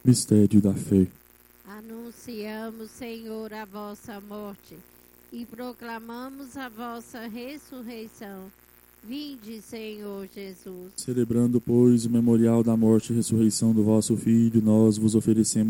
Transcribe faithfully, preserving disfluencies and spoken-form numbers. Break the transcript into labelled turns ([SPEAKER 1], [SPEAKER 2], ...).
[SPEAKER 1] Mistério da fé.
[SPEAKER 2] Anunciamos, Senhor, a vossa morte e proclamamos a vossa ressurreição. Vinde, Senhor Jesus.
[SPEAKER 1] Celebrando, pois, o memorial da morte e ressurreição do vosso Filho, nós vos oferecemos